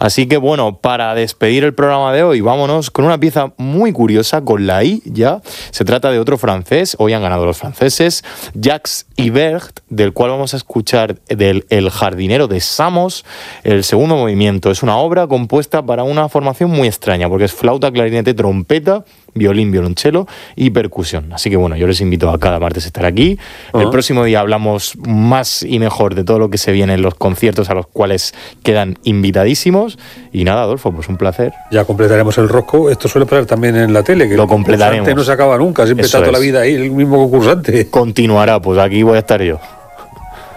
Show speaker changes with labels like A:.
A: Así que bueno, para despedir el programa de hoy, vámonos con una pieza muy curiosa, con la I ya. Se trata de otro francés, hoy han ganado los franceses, Jacques Ibert, del cual vamos a escuchar El jardinero de Samos, el segundo movimiento. Es una obra compuesta para una formación muy extraña, porque es flauta, clarinete, trompeta, violín, violonchelo y percusión. Así que bueno, yo les invito a cada martes a estar aquí. El próximo día hablamos más y mejor de todo lo que se viene en los conciertos a los cuales quedan invitadísimos. Y nada, Adolfo, pues un placer.
B: Ya completaremos el rosco. Esto suele pasar también en la tele, que
A: lo completaremos.
B: No se acaba nunca, siempre está toda la vida ahí el mismo concursante.
A: Continuará, pues aquí voy a estar yo.